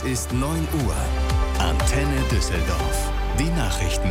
ist 9 Uhr. Antenne Düsseldorf. Die Nachrichten.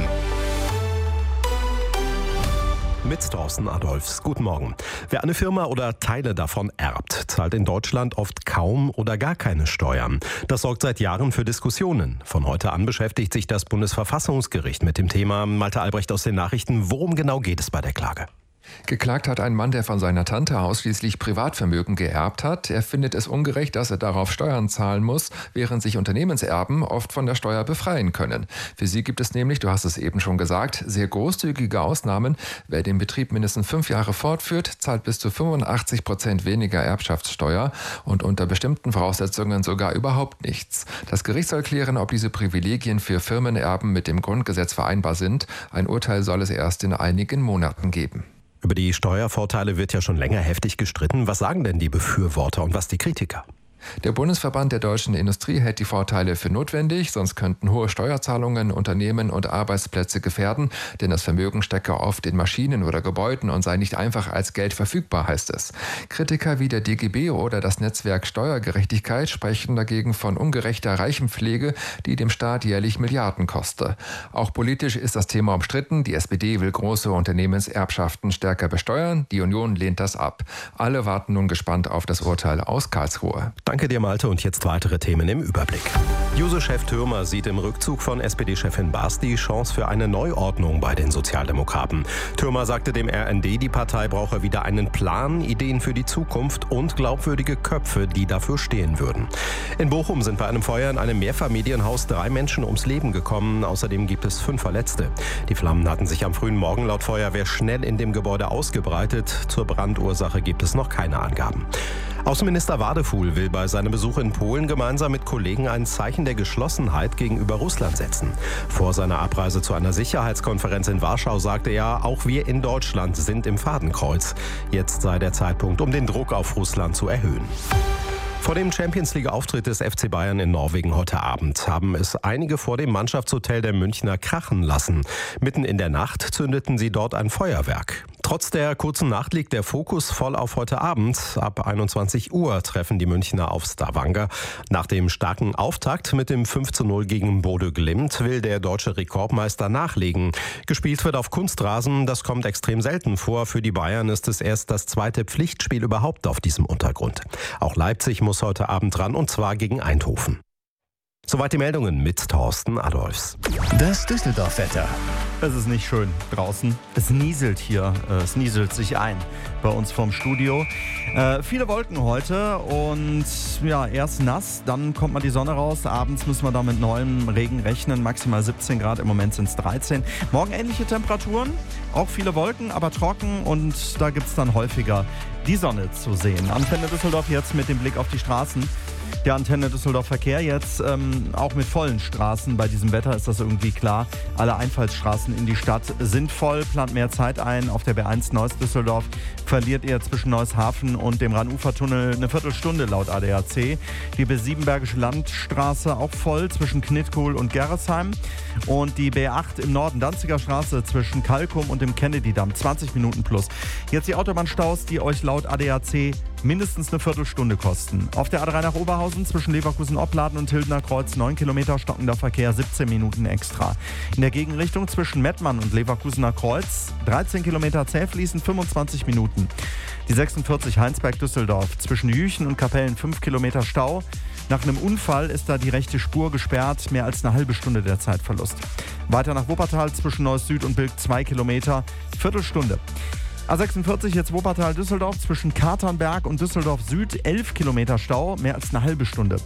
Mit Thorsten Adolphs. Guten Morgen. Wer eine Firma oder Teile davon erbt, zahlt in Deutschland oft kaum oder gar keine Steuern. Das sorgt seit Jahren für Diskussionen. Von heute an beschäftigt sich das Bundesverfassungsgericht mit dem Thema. Malte Albrecht aus den Nachrichten. Worum genau geht es bei der Klage? Geklagt hat ein Mann, der von seiner Tante ausschließlich Privatvermögen geerbt hat. Er findet es ungerecht, dass er darauf Steuern zahlen muss, während sich Unternehmenserben oft von der Steuer befreien können. Für sie gibt es nämlich, du hast es eben schon gesagt, sehr großzügige Ausnahmen. Wer den Betrieb mindestens 5 Jahre fortführt, zahlt bis zu 85% weniger Erbschaftssteuer und unter bestimmten Voraussetzungen sogar überhaupt nichts. Das Gericht soll klären, ob diese Privilegien für Firmenerben mit dem Grundgesetz vereinbar sind. Ein Urteil soll es erst in einigen Monaten geben. Über die Steuervorteile wird ja schon länger heftig gestritten. Was sagen denn die Befürworter und was die Kritiker? Der Bundesverband der deutschen Industrie hält die Vorteile für notwendig, sonst könnten hohe Steuerzahlungen Unternehmen und Arbeitsplätze gefährden, denn das Vermögen stecke oft in Maschinen oder Gebäuden und sei nicht einfach als Geld verfügbar, heißt es. Kritiker wie der DGB oder das Netzwerk Steuergerechtigkeit sprechen dagegen von ungerechter Reichenpflege, die dem Staat jährlich Milliarden koste. Auch politisch ist das Thema umstritten. Die SPD will große Unternehmenserbschaften stärker besteuern, die Union lehnt das ab. Alle warten nun gespannt auf das Urteil aus Karlsruhe. Danke dir, Malte, und jetzt weitere Themen im Überblick. Juso-Chef Thürmer sieht im Rückzug von SPD-Chefin Baas die Chance für eine Neuordnung bei den Sozialdemokraten. Thürmer sagte dem RND, die Partei brauche wieder einen Plan, Ideen für die Zukunft und glaubwürdige Köpfe, die dafür stehen würden. In Bochum sind bei einem Feuer in einem Mehrfamilienhaus 3 Menschen ums Leben gekommen. Außerdem gibt es 5 Verletzte. Die Flammen hatten sich am frühen Morgen laut Feuerwehr schnell in dem Gebäude ausgebreitet. Zur Brandursache gibt es noch keine Angaben. Außenminister Wadefuhl will bei seinem Besuch in Polen gemeinsam mit Kollegen ein Zeichen der Geschlossenheit gegenüber Russland setzen. Vor seiner Abreise zu einer Sicherheitskonferenz in Warschau sagte er, auch wir in Deutschland sind im Fadenkreuz. Jetzt sei der Zeitpunkt, um den Druck auf Russland zu erhöhen. Vor dem Champions-League-Auftritt des FC Bayern in Norwegen heute Abend haben es einige vor dem Mannschaftshotel der Münchner krachen lassen. Mitten in der Nacht zündeten sie dort ein Feuerwerk. Trotz der kurzen Nacht liegt der Fokus voll auf heute Abend. Ab 21 Uhr treffen die Münchner auf Stavanger. Nach dem starken Auftakt mit dem 5:0 gegen Bodø Glimt will der deutsche Rekordmeister nachlegen. Gespielt wird auf Kunstrasen, das kommt extrem selten vor. Für die Bayern ist es erst das 2. Pflichtspiel überhaupt auf diesem Untergrund. Auch Leipzig muss heute Abend ran, und zwar gegen Eindhoven. Soweit die Meldungen mit Thorsten Adolphs. Das Düsseldorf-Wetter. Es ist nicht schön draußen. Es nieselt hier. Es nieselt sich ein bei uns vorm Studio. Viele Wolken heute und ja, erst nass, dann kommt mal die Sonne raus. Abends müssen wir da mit neuem Regen rechnen. Maximal 17 Grad, im Moment sind es 13. Morgen ähnliche Temperaturen, auch viele Wolken, aber trocken, und da gibt es dann häufiger die Sonne zu sehen. Antenne Düsseldorf jetzt mit dem Blick auf die Straßen. Der Antenne Düsseldorf Verkehr jetzt auch mit vollen Straßen. Bei diesem Wetter ist das irgendwie klar. Alle Einfallsstraßen in die Stadt sind voll, plant mehr Zeit ein. Auf der B1 Neuss-Düsseldorf verliert ihr zwischen Neuss-Hafen und dem Rhein-Ufer-Tunnel eine Viertelstunde laut ADAC. Die B7 Landstraße auch voll zwischen Knitkuhl und Gerresheim. Und die B8 im Norden Danziger Straße zwischen Kalkum und dem Kennedy-Damm 20 Minuten plus. Jetzt die Autobahnstaus, die euch laut ADAC mindestens eine Viertelstunde kosten. Auf der A3 nach Oberhausen zwischen Leverkusen-Opladen und Hildener Kreuz 9 Kilometer stockender Verkehr, 17 Minuten extra. In der Gegenrichtung zwischen Mettmann und Leverkusener Kreuz 13 Kilometer zähfließend, 25 Minuten. Die 46 Heinsberg-Düsseldorf zwischen Jüchen und Kapellen 5 Kilometer Stau. Nach einem Unfall ist da die rechte Spur gesperrt, mehr als eine halbe Stunde der Zeitverlust. Weiter nach Wuppertal zwischen Neuss Süd und Bilk 2 Kilometer, Viertelstunde. A46 jetzt Wuppertal-Düsseldorf zwischen Katernberg und Düsseldorf Süd 11 Kilometer Stau, mehr als eine halbe Stunde.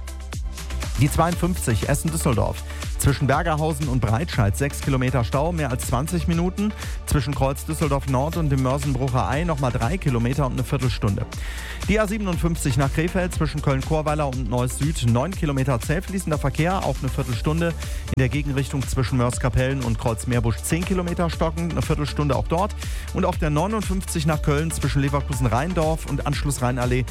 Die 52 Essen-Düsseldorf zwischen Bergerhausen und Breitscheid 6 Kilometer Stau, mehr als 20 Minuten. Zwischen Kreuz Düsseldorf Nord und dem Mörsenbrucher Ei nochmal 3 Kilometer und eine Viertelstunde. Die A57 nach Krefeld zwischen Köln-Chorweiler und Neuss Süd 9 Kilometer zähfließender Verkehr, auch eine Viertelstunde. In der Gegenrichtung zwischen Mörs-Kapellen und Kreuz-Meerbusch 10 Kilometer stockend, eine Viertelstunde auch dort. Und auf der 59 nach Köln zwischen Leverkusen-Rheindorf und Anschluss Rheinallee